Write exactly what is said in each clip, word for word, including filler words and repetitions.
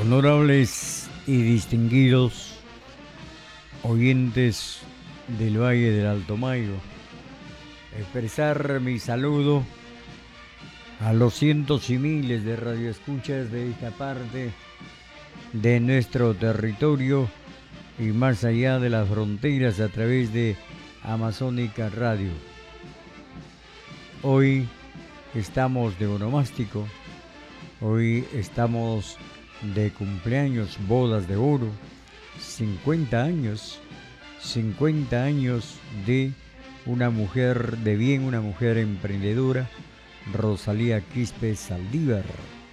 Honorables y distinguidos oyentes del Valle del Alto Maigo, expresar mi saludo a los cientos y miles de radioescuchas de esta parte de nuestro territorio y más allá de las fronteras a través de Amazónica Radio. Hoy estamos de onomástico, hoy estamos de cumpleaños, bodas de oro, cincuenta años, cincuenta años de una mujer de bien, una mujer emprendedora, Rosalía Quispe Saldívar.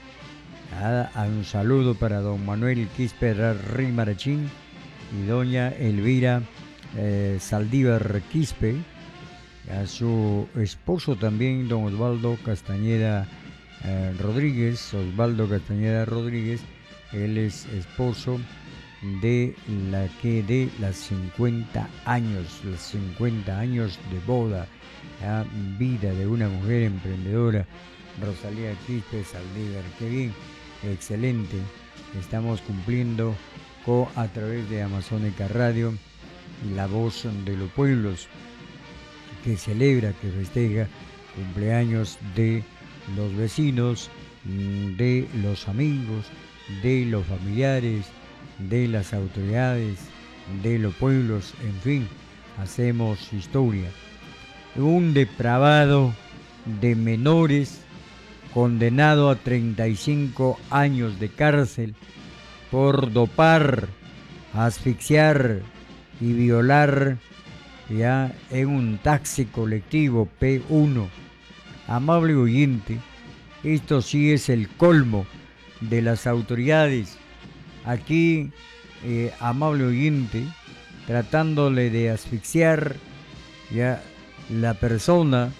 Ah, un saludo para don Manuel Quispe Rimarachín y doña Elvira eh, Saldívar Quispe, a su esposo también, don Osvaldo Castañeda eh, Rodríguez, Osvaldo Castañeda Rodríguez. Él es esposo de la que de las cincuenta años, los cincuenta años de boda, la vida de una mujer emprendedora, Rosalía Quispe Saldívar. Qué bien, excelente. Estamos cumpliendo con, a través de Amazónica Radio, la voz de los pueblos, que celebra, que festeja cumpleaños de los vecinos, de los amigos, de los familiares, de las autoridades, de los pueblos, en fin, hacemos historia. Un depravado de menores condenado a treinta y cinco años de cárcel por dopar, asfixiar y violar ya en un taxi colectivo P uno. Amable oyente, esto sí es el colmo de las autoridades. Aquí, eh, amable oyente, tratándole de asfixiar ya la persona,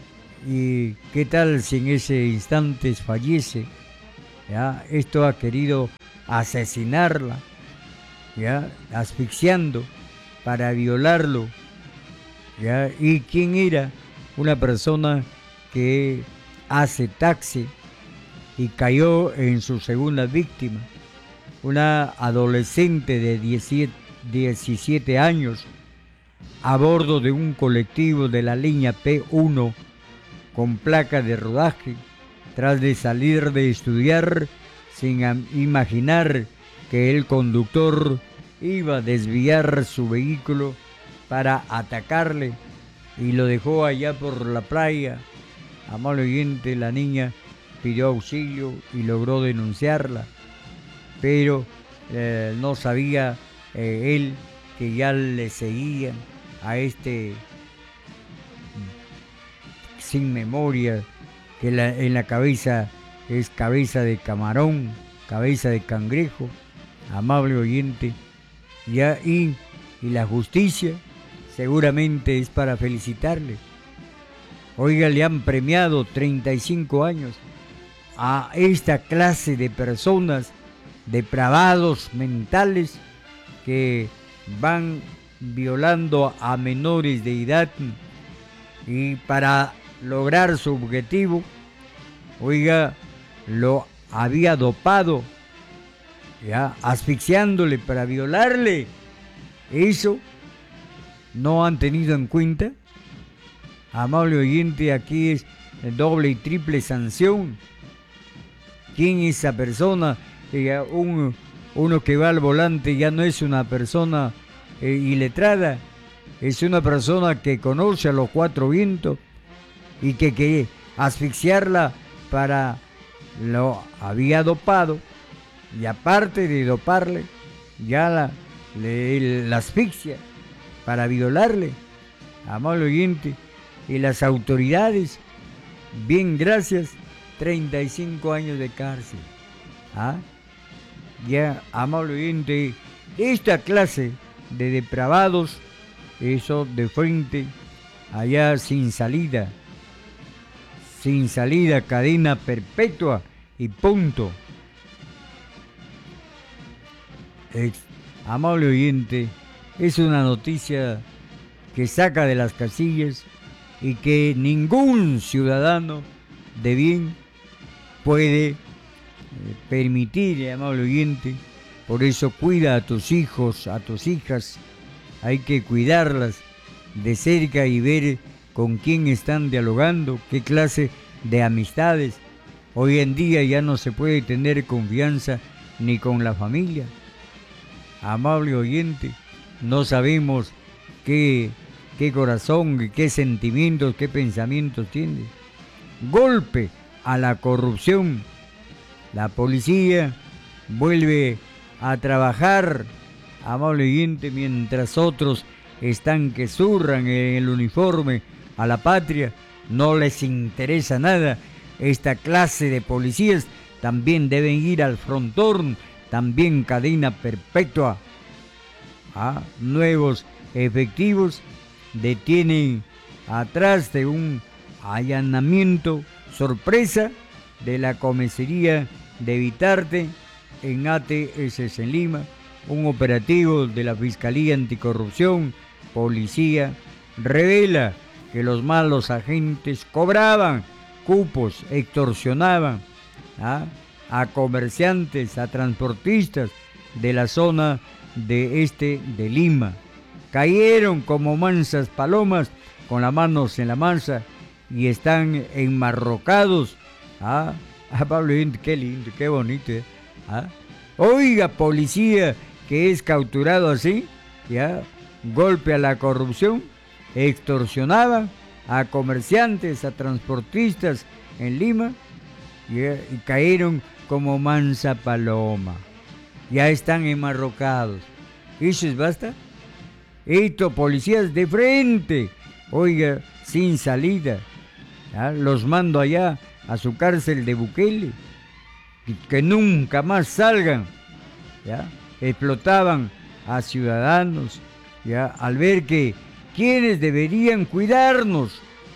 y qué tal si en ese instante fallece, ya esto ha querido asesinarla, ya asfixiando para violarlo, ya. ¿Y quién era? Una persona que hace taxi y cayó en su segunda víctima, una adolescente de diecisiete años a bordo de un colectivo de la línea P uno con placa de rodaje, tras de salir de estudiar sin imaginar que el conductor iba a desviar su vehículo para atacarle y lo dejó allá por la playa. Amable oyente, la niña pidió auxilio y logró denunciarla, pero eh, no sabía eh, él que ya le seguían a este sin memoria, que la, en la cabeza es cabeza de camarón, cabeza de cangrejo. Amable oyente, ya, y, y la justicia seguramente es para felicitarle. Oiga, le han premiado treinta y cinco años a esta clase de personas depravados mentales que van violando a menores de edad y para lograr su objetivo, oiga, lo había dopado, ya, asfixiándole para violarle. Eso no han tenido en cuenta. Amable oyente, aquí es doble y triple sanción. ¿Quién es esa persona? Eh, un, uno que va al volante ya no es una persona eh, iletrada, es una persona que conoce a los cuatro vientos y que, que asfixiarla para lo había dopado, y aparte de doparle, ya la, le, la asfixia para violarle. Amable oyente, y las autoridades, bien, gracias, treinta y cinco años de cárcel. ¿Ah? Ya, amable oyente, esta clase de depravados, eso de frente, allá sin salida, sin salida, cadena perpetua y punto. Ex, amable oyente, es una noticia que saca de las casillas y que ningún ciudadano de bien puede permitir, amable oyente. Por eso cuida a tus hijos, a tus hijas. Hay que cuidarlas de cerca y ver con quién están dialogando, qué clase de amistades. Hoy en día ya no se puede tener confianza ni con la familia. Amable oyente, no sabemos qué, qué corazón, qué sentimientos, qué pensamientos tiene. Golpe a la corrupción. La policía vuelve a trabajar, amable oyente, mientras otros están que zurran en el uniforme a la patria. No les interesa nada. Esta clase de policías también deben ir al frontón, también cadena perpetua. ¿Ah? Nuevos efectivos detienen atrás de un allanamiento sorpresa de la comisaría de Vitarte en A T S S en Lima, un operativo de la Fiscalía Anticorrupción, policía, revela que los malos agentes cobraban cupos, extorsionaban ¿ah? a comerciantes, a transportistas de la zona de este de Lima. Cayeron como mansas palomas con las manos en la masa y están enmarrocados. ¿ah? Ah, Pablo, qué lindo, qué bonito. ¿eh? ¿Ah? Oiga, policía que es capturado así, ya, golpe a la corrupción, extorsionaba a comerciantes, a transportistas en Lima, ya, y cayeron como mansa paloma. Ya están enmarrocados. ¿Eso es basta? Esto, policías de frente, oiga, sin salida. ¿ya? Los mando allá a su cárcel de Bukele, y que nunca más salgan. ¿ya? Explotaban a ciudadanos, ¿ya? al ver que quienes deberían cuidarnos,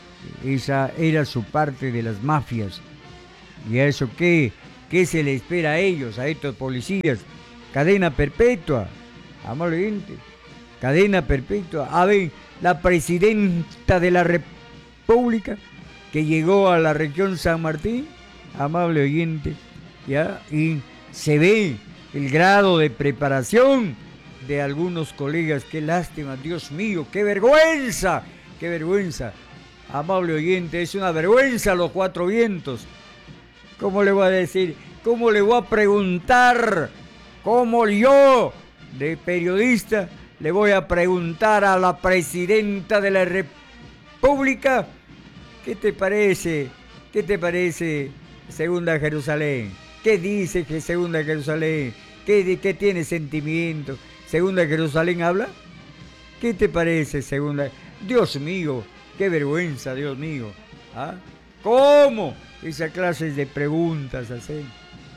esa era su parte de las mafias. ¿Y a eso qué? ¿Qué se le espera a ellos, a estos policías? Cadena perpetua, amable gente, cadena perpetua. A ver, la presidenta de la República que llegó a la región San Martín, amable oyente, ¿ya? Y se ve el grado de preparación de algunos colegas. Qué lástima, Dios mío, qué vergüenza, qué vergüenza. Amable oyente, es una vergüenza los cuatro vientos. ¿Cómo le voy a decir? ¿Cómo le voy a preguntar? ¿Cómo yo, de periodista, le voy a preguntar a la presidenta de la República? ¿Qué te parece? ¿Qué te parece Segunda Jerusalén? ¿Qué dice que Segunda Jerusalén? ¿Qué, qué tiene sentimiento? ¿Segunda Jerusalén habla? ¿Qué te parece Segunda? Dios mío, qué vergüenza, Dios mío. ¿Ah? ¿Cómo? Esa clase de preguntas así.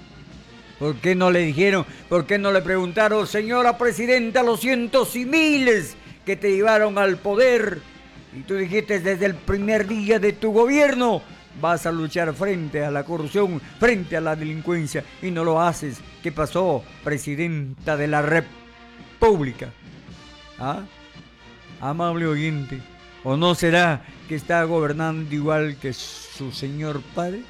¿Por qué no le dijeron? ¿Por qué no le preguntaron, señora presidenta, los cientos y miles que te llevaron al poder? Y tú dijiste desde el primer día de tu gobierno, vas a luchar frente a la corrupción, frente a la delincuencia, y no lo haces. ¿Qué pasó, presidenta de la República? ¿Ah? Amable oyente, ¿o no será que está gobernando igual que su señor padre?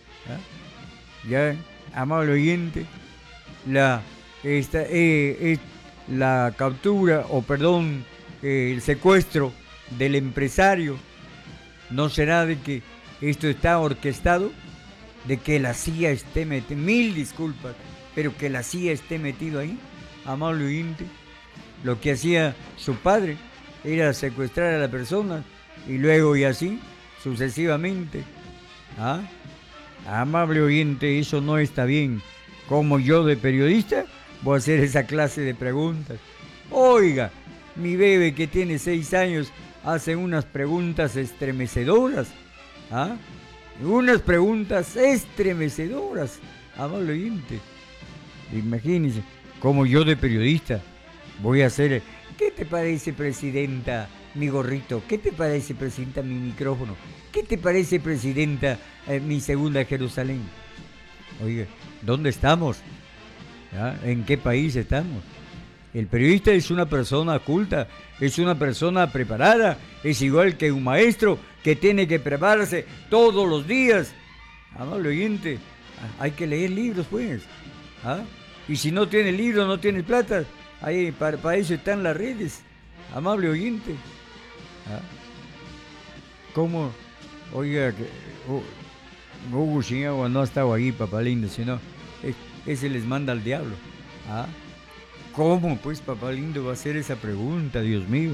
¿Ah? Ya, amable oyente, la, esta, eh, eh, la captura, o perdón, eh, el secuestro del empresario, ¿no será de que esto está orquestado? ¿De que la C I A esté metida? Mil disculpas, pero que la C I A esté metido ahí, amable oyente. Lo que hacía su padre era secuestrar a la persona y luego y así sucesivamente. ¿Ah? Amable oyente, eso no está bien. Como yo de periodista voy a hacer esa clase de preguntas. Oiga, mi bebé que tiene seis años hace unas preguntas estremecedoras. ¿Ah? Unas preguntas estremecedoras, amable oyente. Imagínense, como yo de periodista voy a hacer... ¿Qué te parece, presidenta, mi gorrito? ¿Qué te parece, presidenta, mi micrófono? ¿Qué te parece, presidenta, eh, mi Segunda Jerusalén? Oiga, ¿dónde estamos? ¿Ah? ¿En qué país estamos? El periodista es una persona culta, es una persona preparada, es igual que un maestro que tiene que prepararse todos los días. Amable oyente, Hay que leer libros, pues. ¿Ah? Y si no tienes libros, no tienes plata, ahí para, para eso están las redes, amable oyente. ¿Ah? ¿Cómo? Oiga, que, oh, Hugo Chingagua no ha estado ahí, papá lindo, sino es, ese les manda al diablo. ¿Ah? ¿Cómo, pues, papá lindo, va a hacer esa pregunta, Dios mío?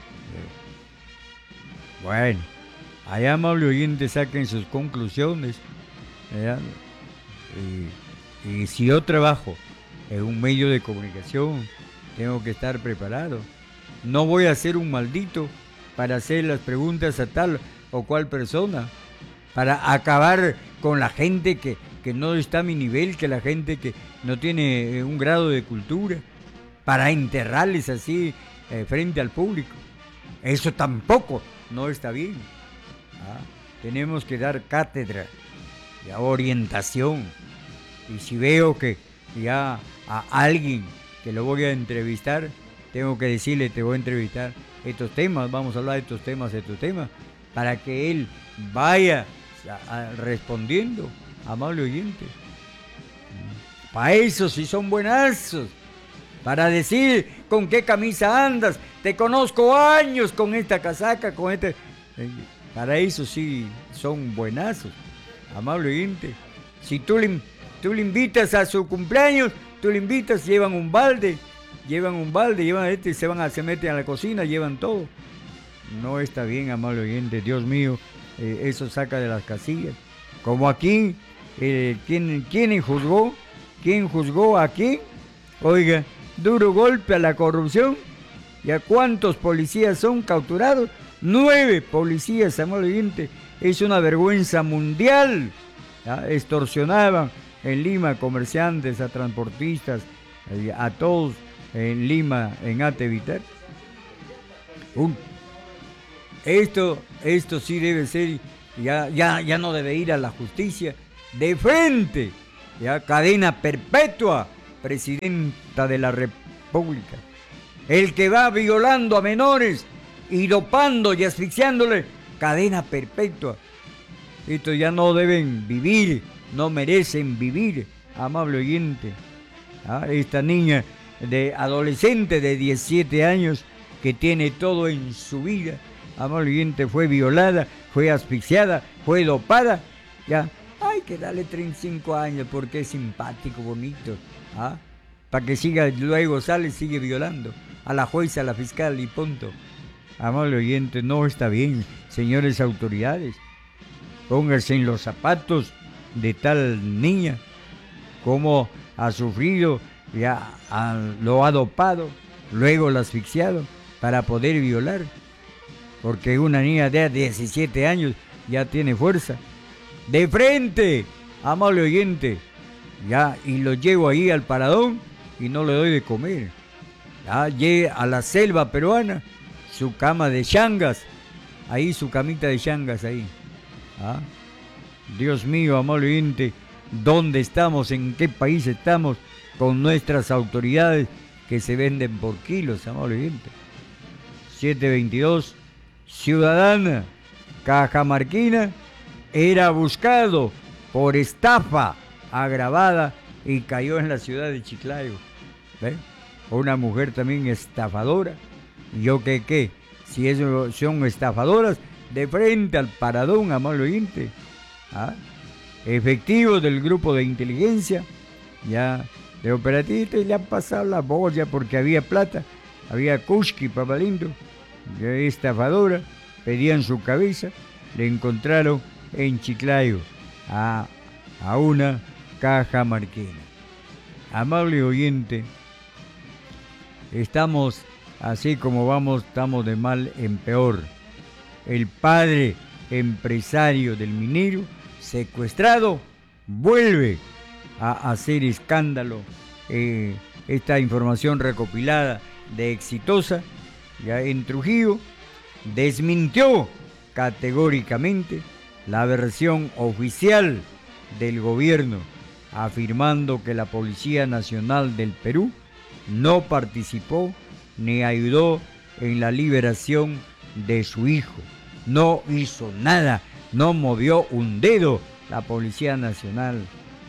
Bueno, allá, amable oyente, saquen sus conclusiones. ¿Verdad? Y, y si yo trabajo en un medio de comunicación, tengo que estar preparado. No voy a ser un maldito para hacer las preguntas a tal o cual persona, para acabar con la gente que, que no está a mi nivel, que la gente que no tiene un grado de cultura, para enterrarles así eh, frente al público. Eso tampoco no está bien. ¿Ah? Tenemos que dar cátedra, ya, orientación. Y si veo que ya a alguien que lo voy a entrevistar, tengo que decirle, te voy a entrevistar estos temas, vamos a hablar de estos temas, de estos temas, para que él vaya a, a, respondiendo, amable oyente. Para eso sí son buenazos, para decir con qué camisa andas, te conozco años con esta casaca, con este... Para eso sí son buenazos, amable oyente. Si tú le, tú le invitas a su cumpleaños, tú le invitas, llevan un balde, llevan un balde, llevan este, se van a, se meten a la cocina, llevan todo. No está bien, amable oyente, Dios mío, eh, eso saca de las casillas. Como aquí, eh, ¿quién, ¿quién juzgó? ¿Quién juzgó a quién? Oiga, duro golpe a la corrupción. ¿Y a cuántos policías son capturados? Nueve policías, amable oyente. Es una vergüenza mundial. ¿Ya? Extorsionaban en Lima comerciantes, a transportistas, a todos en Lima, en Atevitar. Un, esto, esto sí debe ser, ya, ya, ya no debe ir a la justicia. De frente, ya, cadena perpetua, presidenta de la República. El que va violando a menores y dopando y asfixiándole, cadena perpetua. Estos ya no deben vivir, no merecen vivir, amable oyente. ¿Ah? Esta niña de adolescente de diecisiete años que tiene todo en su vida, amable oyente, fue violada, fue asfixiada, fue dopada, ya, hay que darle treinta y cinco años porque es simpático, bonito, ¿ah? Para que siga, luego sale y sigue violando a la jueza, a la fiscal y punto. Amable oyente, no está bien, señores autoridades. Pónganse en los zapatos de tal niña, como ha sufrido, ya ha, lo ha dopado, luego lo ha asfixiado para poder violar, porque una niña de diecisiete años ya tiene fuerza. De frente, amable oyente, ya, y lo llevo ahí al paradón y no le doy de comer. Ya, llegué a la selva peruana, su cama de changas, ahí su camita de changas ahí. ¿Ah? Dios mío, amable oyente, ¿dónde estamos? ¿En qué país estamos con nuestras autoridades que se venden por kilos, amable oyente? siete veintidós, ciudadana cajamarquina era buscado por estafa agravada y cayó en la ciudad de Chiclayo. ¿Ve? Una mujer también estafadora. ¿Yo qué qué? Si eso son estafadoras, de frente al paradón, amable oyente. ¿Ah? Efectivos del grupo de inteligencia, ya de operatistas, le han pasado la boya porque había plata, había kushki, papá lindo, estafadora, pedían su cabeza, le encontraron en Chiclayo a, a una cajamarquina. Amable oyente, estamos así como vamos, estamos de mal en peor. El padre empresario del minero, secuestrado, vuelve a hacer escándalo. Eh, esta información recopilada de Exitosa, ya en Trujillo, desmintió categóricamente la versión oficial del gobierno, afirmando que la Policía Nacional del Perú no participó ni ayudó en la liberación de su hijo. No hizo nada, no movió un dedo la Policía Nacional.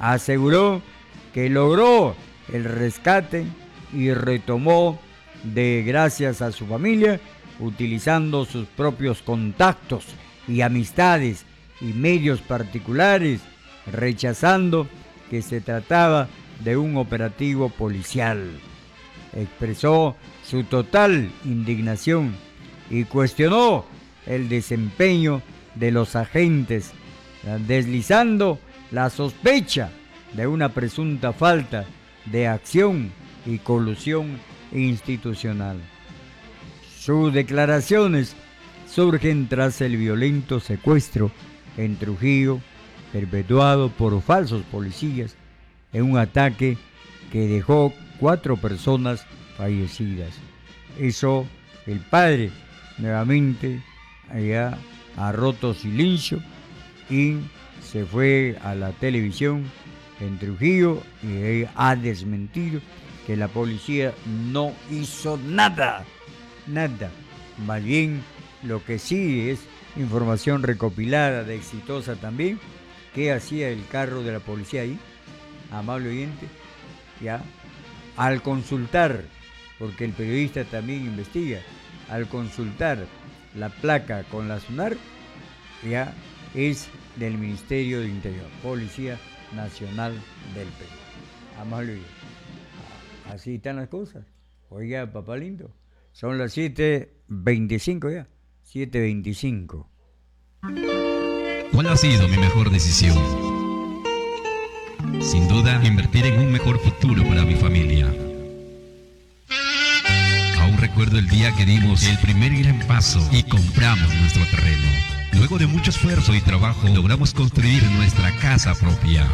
aseguró que logró el rescate y retomó de gracias a su familia, utilizando sus propios contactos y amistades y medios particulares, rechazando que se trataba de un operativo policial. Expresó su total indignación y cuestionó el desempeño de los agentes, deslizando la sospecha de una presunta falta de acción y colusión institucional. Sus declaraciones surgen tras el violento secuestro en Trujillo perpetuado por falsos policías en un ataque que dejó cuatro personas fallecidas. Eso, el padre nuevamente allá ha roto silencio y se fue a la televisión en Trujillo y ha desmentido que la policía no hizo nada, nada. Más bien, lo que sí es información recopilada de Exitosa también, que hacía el carro de la policía ahí, amable oyente, ya, al consultar, porque el periodista también investiga, al consultar la placa con la SUNAR, ya es del Ministerio del Interior, Policía Nacional del Perú. Amable oyente. Así están las cosas. Oiga, papá lindo, son las siete veinticinco ya, siete veinticinco. ¿Cuál ha sido mi mejor decisión? Sin duda, invertir en un mejor futuro para mi familia. Aún recuerdo el día que dimos el primer gran paso y compramos nuestro terreno. Luego de mucho esfuerzo y trabajo, logramos construir nuestra casa propia.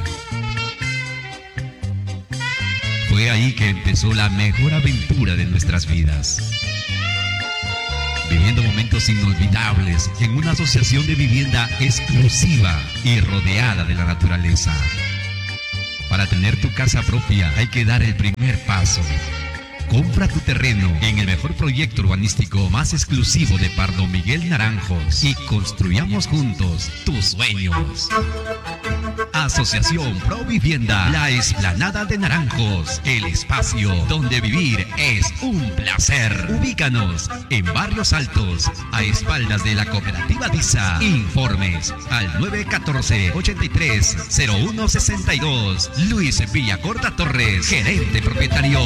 Fue ahí que empezó la mejor aventura de nuestras vidas. Viviendo momentos inolvidables en una asociación de vivienda exclusiva y rodeada de la naturaleza. Para tener tu casa propia hay que dar el primer paso. Compra tu terreno en el mejor proyecto urbanístico más exclusivo de Pardo Miguel Naranjos y construyamos juntos tus sueños. Asociación Pro Vivienda, la Explanada de Naranjos, el espacio donde vivir es un placer. Ubícanos en Barrios Altos, a espaldas de la Cooperativa DISA. Informes al nueve uno cuatro, ochenta y tres, cero uno sesenta y dos. Luis Villacorta Torres, gerente propietario.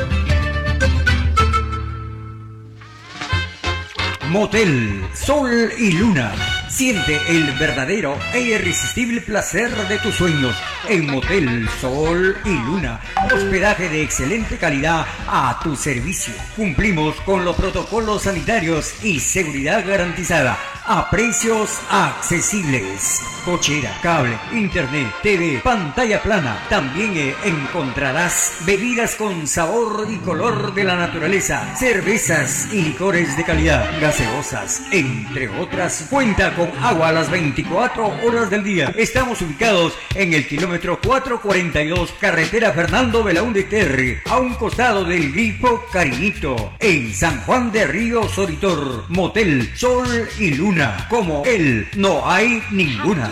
Motel Sol y Luna. Siente el verdadero e irresistible placer de tus sueños en Motel Sol y Luna. Hospedaje de excelente calidad a tu servicio. Cumplimos con los protocolos sanitarios y seguridad garantizada a precios accesibles. Cochera, cable, internet, T V, pantalla plana. También eh, encontrarás bebidas con sabor y color de la naturaleza, cervezas y licores de calidad, gaseosas, entre otras. Cuenta con agua a las veinticuatro horas del día. Estamos ubicados en el kilómetro cuatrocientos cuarenta y dos, carretera Fernando Belaúnde Terry, a un costado del Grifo Cariñito, en San Juan de Río Soritor. Motel Sol y Luna, como él no hay ninguna.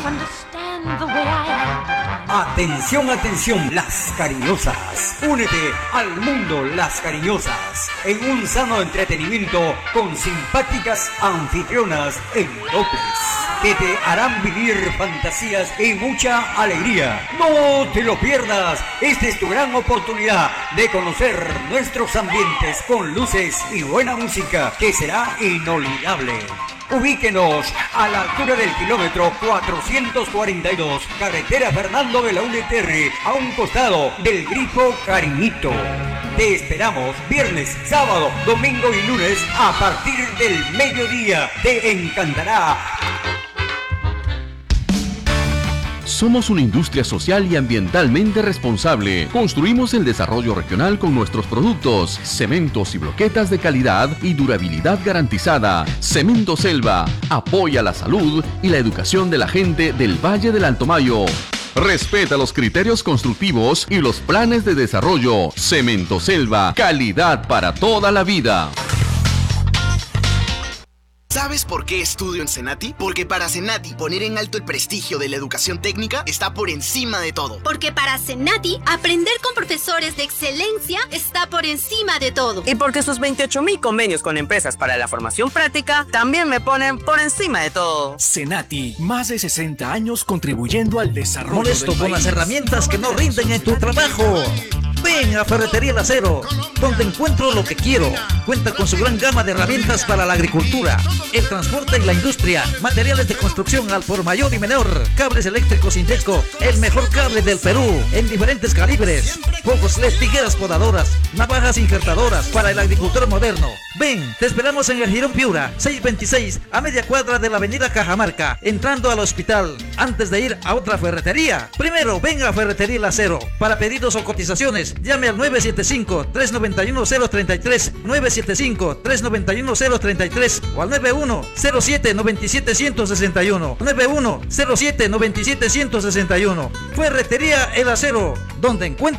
Atención, atención, Las Cariñosas. Únete al mundo Las Cariñosas en un sano entretenimiento con simpáticas anfitrionas en doples que te harán vivir fantasías y mucha alegría. No te lo pierdas. Esta es tu gran oportunidad de conocer nuestros ambientes con luces y buena música que será inolvidable. Ubíquenos a la altura del kilómetro cuatrocientos cuarenta y dos, carretera Fernando Belaúnde Terry, a un costado del Grifo Cariñito. Te esperamos viernes, sábado, domingo y lunes a partir del mediodía. Te encantará. Somos una industria social y ambientalmente responsable. Construimos el desarrollo regional con nuestros productos, cementos y bloquetas de calidad y durabilidad garantizada. Cemento Selva apoya la salud y la educación de la gente del Valle del Alto Mayo. Respeta los criterios constructivos y los planes de desarrollo. Cemento Selva, calidad para toda la vida. ¿Sabes por qué estudio en Senati? Porque para Senati poner en alto el prestigio de la educación técnica está por encima de todo. Porque para Senati aprender con profesores de excelencia está por encima de todo. Y porque sus veintiocho mil convenios con empresas para la formación práctica también me ponen por encima de todo. Senati, más de sesenta años contribuyendo al desarrollo. Molesto del con país. las herramientas que no rinden en tu trabajo. Ven a Ferretería El Acero, donde encuentro lo que quiero. Cuenta con su gran gama de herramientas para la agricultura, el transporte y la industria, materiales de construcción al por mayor y menor, cables eléctricos Indesco, el mejor cable del Perú, en diferentes calibres, focos L E D, tijeras podadoras, navajas injertadoras para el agricultor moderno. Ven, te esperamos en el Girón Piura, seiscientos veintiséis, a media cuadra de la avenida Cajamarca, entrando al hospital, antes de ir a otra ferretería. Primero, ven a Ferretería El Acero. Para pedidos o cotizaciones, llame al nueve siete cinco, tres nueve uno, cero tres tres, nueve siete cinco, tres nueve uno, cero tres tres o al nueve uno cero siete, nueve siete uno cero seis uno, nueve uno cero siete, nueve siete uno cero seis uno. Ferretería El Acero, donde encuentra